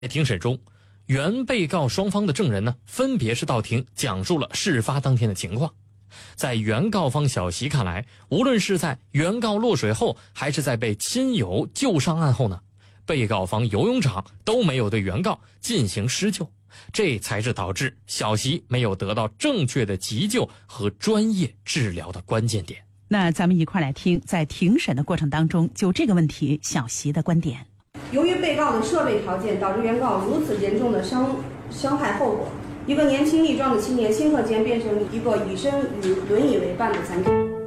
在庭审中，原被告双方的证人呢，分别是到庭讲述了事发当天的情况。在原告方小席看来，无论是在原告落水后，还是在被亲友救上岸后呢，被告方游泳场都没有对原告进行施救，这才是导致小席没有得到正确的急救和专业治疗的关键点。 那咱们一块来听，在庭审的过程当中，就这个问题，小席的观点。 由于被告的设备条件导致原告如此严重的伤害后果，一个年轻力壮的青年顷刻间变成一个以身与轮椅为伴的残疾。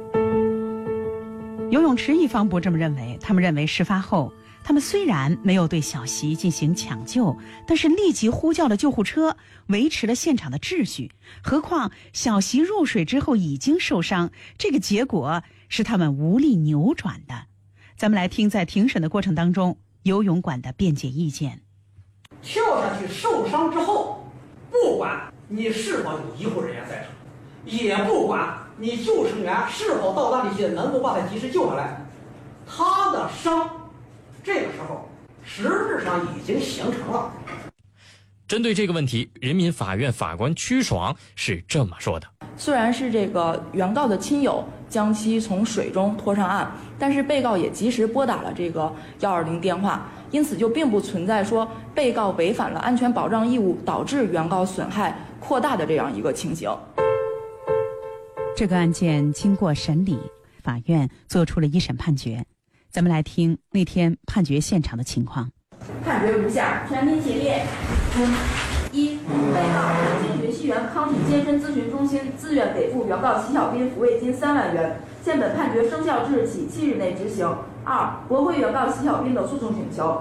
游泳池一方不这么认为，他们认为事发后，他们虽然没有对小席进行抢救，但是立即呼叫了救护车，维持了现场的秩序。何况小席入水之后已经受伤，这个结果是他们无力扭转的。咱们来听在庭审的过程当中，游泳馆的辩解意见。 跳下去受伤之后，不管你是否有医护人员在场，也不管你救生员是否到那里去能够把他及时救下来，他的伤这个时候实质上已经形成了。 针对这个问题，人民法院法官曲爽是这么说的： 虽然是这个原告的亲友将其从水中拖上岸，但是被告也及时拨打了这个120电话，因此就并不存在说被告违反了安全保障义务导致原告损害扩大的这样一个情形。 这个案件经过审理，法院做出了一审判决。咱们来听那天判决现场的情况。 判决如下：全体起立。一、被告南京学习园康体健身咨询中心自愿给付原告齐小斌抚慰金3万元，现本判决生效之日起7日内执行。二、驳回原告齐小斌的诉讼请求。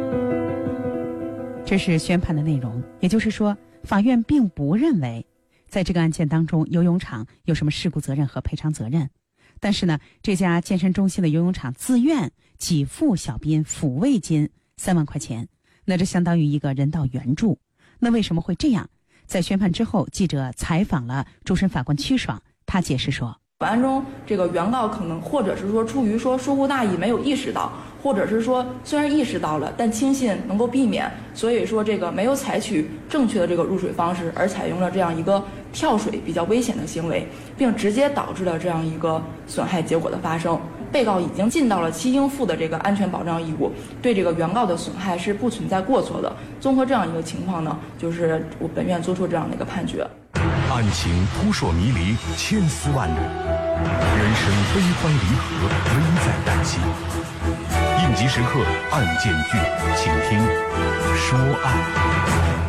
这是宣判的内容，也就是说，法院并不认为在这个案件当中，游泳场有什么事故责任和赔偿责任。但是呢，这家健身中心的游泳场自愿给付小斌抚慰金3万块钱，那这相当于一个人道援助。那为什么会这样？在宣判之后，记者采访了主审法官曲爽，他解释说， 本案中这个原告可能或者是说出于说疏忽大意没有意识到，或者是说虽然意识到了但轻信能够避免，所以说这个没有采取正确的这个入水方式，而采用了这样一个跳水比较危险的行为，并直接导致了这样一个损害结果的发生。被告已经尽到了其应负的这个安全保障义务，对这个原告的损害是不存在过错的。综合这样一个情况呢，就是我本院作出这样的一个判决。 案情扑朔迷离，千丝万缕，人生悲欢离合，危在旦夕。应急时刻，案件剧，请听说案。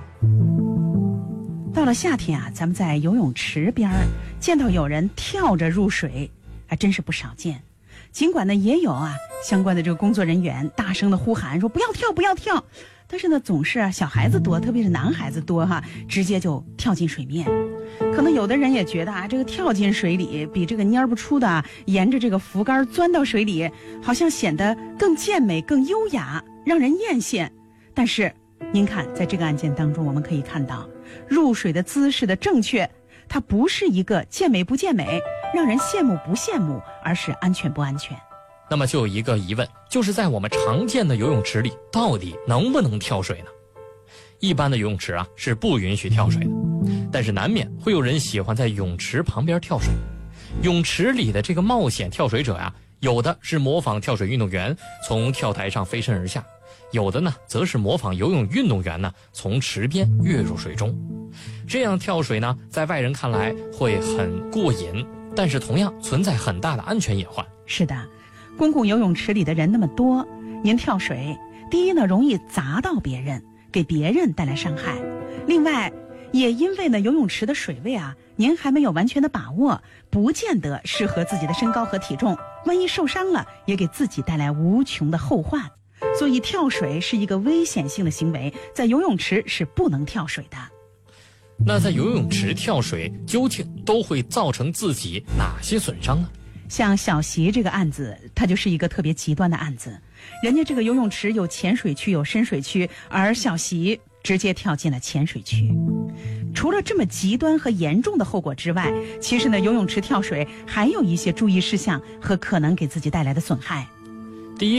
到了夏天啊，咱们在游泳池边见到有人跳着入水，还真是不少见。尽管呢也有相关的这个工作人员大声的呼喊说不要跳不要跳，但是呢总是小孩子多，特别是男孩子多直接就跳进水面。可能有的人也觉得这个跳进水里比这个蔫不出的沿着这个扶杆钻到水里好像显得更健美更优雅，让人艳羡。但是您看，在这个案件当中，我们可以看到入水的姿势的正确，它不是一个健美不健美，让人羡慕不羡慕，而是安全不安全。 那么就有一个疑问，就是在我们常见的游泳池里，到底能不能跳水呢？一般的游泳池是不允许跳水的，但是难免会有人喜欢在泳池旁边跳水。泳池里的这个冒险跳水者有的是模仿跳水运动员从跳台上飞身而下，有的呢则是模仿游泳运动员从池边跃入水中。这样跳水呢，在外人看来会很过瘾，但是同样存在很大的安全隐患。 是的，公共游泳池里的人那么多，您跳水，第一呢容易砸到别人，给别人带来伤害。另外，也因为呢游泳池的水位您还没有完全的把握，不见得适合自己的身高和体重，万一受伤了，也给自己带来无穷的后患。所以跳水是一个危险性的行为，在游泳池是不能跳水的。 那在游泳池跳水究竟都会造成自己哪些损伤呢？ 像小席这个案子，它就是一个特别极端的案子。人家这个游泳池有浅水区有深水区，而小席直接跳进了浅水区。除了这么极端和严重的后果之外，其实呢游泳池跳水还有一些注意事项和可能给自己带来的损害。 第一个，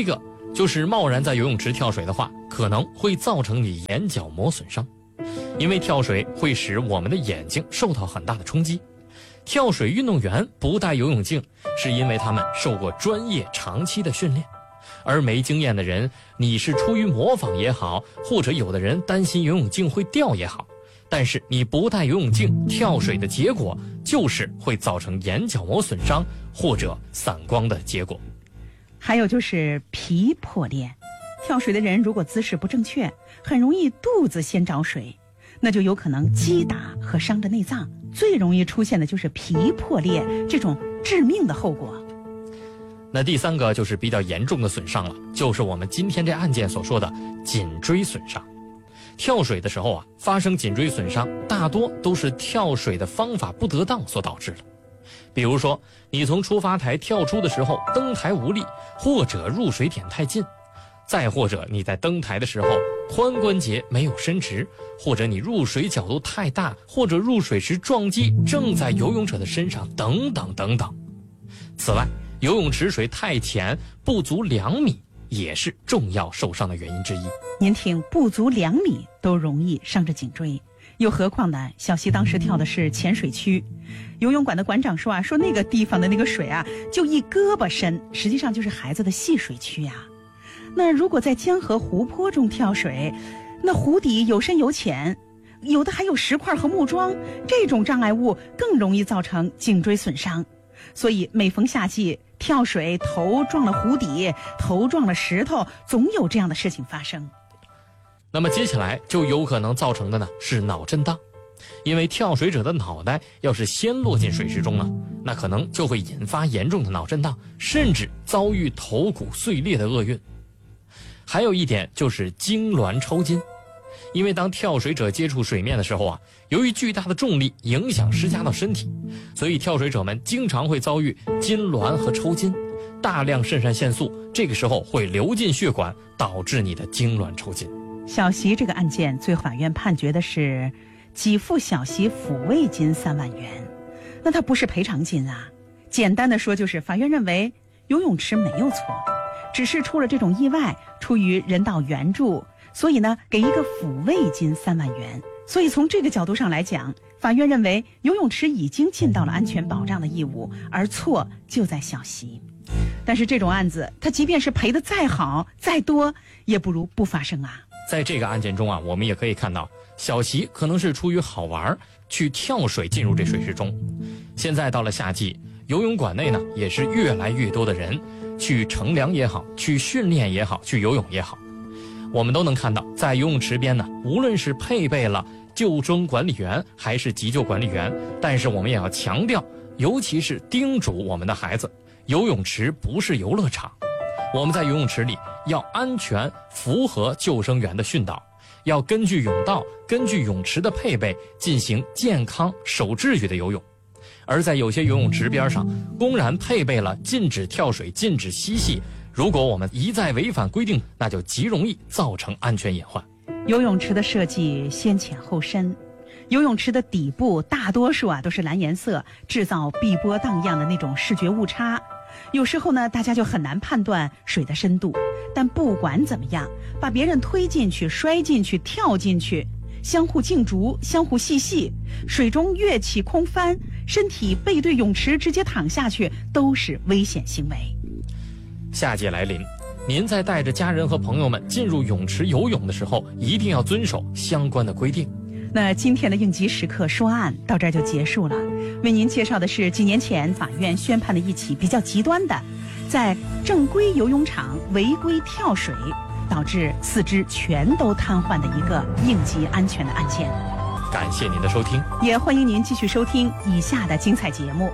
就是贸然在游泳池跳水的话，可能会造成你眼角膜损伤，因为跳水会使我们的眼睛受到很大的冲击。跳水运动员不戴游泳镜，是因为他们受过专业长期的训练，而没经验的人，你是出于模仿也好，或者有的人担心游泳镜会掉也好，但是你不戴游泳镜跳水的结果就是会造成眼角膜损伤或者散光的结果。 还有就是皮破裂，跳水的人如果姿势不正确，很容易肚子先着水，那就有可能击打和伤着内脏，最容易出现的就是皮破裂这种致命的后果。 那第三个就是比较严重的损伤了，就是我们今天这案件所说的颈椎损伤。跳水的时候啊，发生颈椎损伤大多都是跳水的方法不得当所导致的。比如说你从出发台跳出的时候登台无力，或者入水点太近，再或者你在登台的时候髋关节没有伸直，或者你入水角度太大，或者入水时撞击正在游泳者的身上，等等等等。此外，游泳池水太浅，不足2米也是重要受伤的原因之一。 您听，不足2米都容易伤着颈椎，又何况呢？小溪当时跳的是浅水区，游泳馆的馆长说说那个地方的那个水啊，就一胳膊深，实际上就是孩子的戏水区啊。那如果在江河湖泊中跳水，那湖底有深有浅，有的还有石块和木桩，这种障碍物更容易造成颈椎损伤。所以每逢夏季跳水，头撞了湖底，头撞了石头，总有这样的事情发生。 那么接下来就有可能造成的呢是脑震荡，因为跳水者的脑袋要是先落进水池中呢，那可能就会引发严重的脑震荡，甚至遭遇头骨碎裂的厄运。还有一点就是痉挛抽筋，因为当跳水者接触水面的时候啊，由于巨大的重力影响施加到身体，所以跳水者们经常会遭遇痉挛和抽筋，大量肾上腺素这个时候会流进血管，导致你的痉挛抽筋。 小习这个案件，最后法院判决的是给付小习抚慰金3万元。那它不是赔偿金啊，简单的说就是法院认为游泳池没有错，只是出了这种意外，出于人道援助，所以呢给一个抚慰金3万元。所以从这个角度上来讲，法院认为游泳池已经尽到了安全保障的义务，而错就在小习。但是这种案子，它即便是赔得再好再多，也不如不发生啊。 在这个案件中啊，我们也可以看到，小习可能是出于好玩去跳水进入这水池中。现在到了夏季，游泳馆内呢也是越来越多的人去乘凉也好，去训练也好，去游泳也好。我们都能看到，在游泳池边呢，无论是配备了救生管理员还是急救管理员，但是我们也要强调，尤其是叮嘱我们的孩子，游泳池不是游乐场。我们在游泳池里要安全符合救生员的训导，要根据泳道，根据泳池的配备进行健康守秩序的游泳。而在有些游泳池边上公然配备了禁止跳水、禁止嬉戏，如果我们一再违反规定，那就极容易造成安全隐患。 游泳池的设计先浅后深，游泳池的底部大多数都是蓝颜色，制造碧波荡漾的那种视觉误差。有时候呢，大家就很难判断水的深度。但不管怎么样，把别人推进去、摔进去、跳进去，相互竞逐、相互嬉戏，水中跃起空翻，身体背对泳池直接躺下去，都是危险行为。 夏季来临，您在带着家人和朋友们进入泳池游泳的时候，一定要遵守相关的规定。 那今天的应急时刻说案到这儿就结束了。为您介绍的是几年前法院宣判的一起比较极端的，在正规游泳场违规跳水，导致4肢全都瘫痪的一个应急安全的案件。 感谢您的收听， 也欢迎您继续收听以下的精彩节目。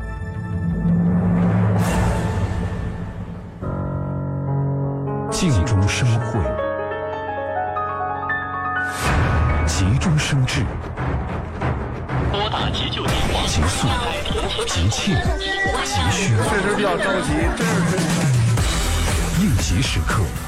静中生慧，急中生智， 拨打急救电话， 急速、急切、急需， 确实比较着急，真是。 应急时刻